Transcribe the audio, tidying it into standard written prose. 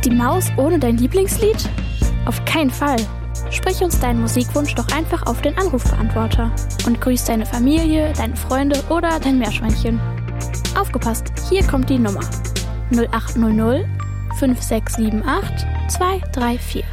Die Maus ohne dein Lieblingslied? Auf keinen Fall. Sprich uns deinen Musikwunsch doch einfach auf den Anrufbeantworter und grüß deine Familie, deine Freunde oder dein Meerschweinchen. Aufgepasst, hier kommt die Nummer. 0800 5678 234.